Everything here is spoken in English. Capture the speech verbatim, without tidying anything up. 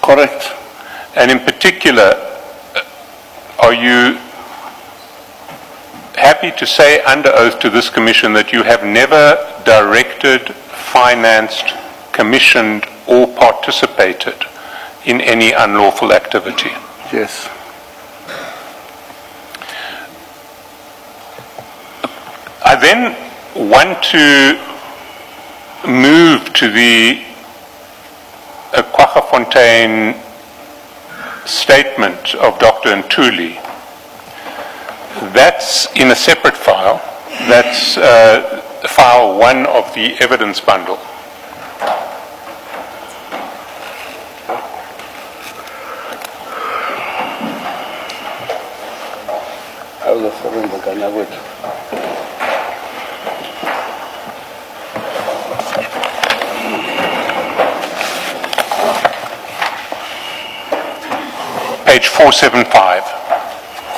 Correct. And in particular, are you happy to say under oath to this commission that you have never directed, financed, commissioned, or participated in any unlawful activity? Yes. I then want to move to the uh, Kwaggafontein statement of Doctor Ntuli. That's in a separate file. That's uh, file one of the evidence bundle. Page four seventy-five.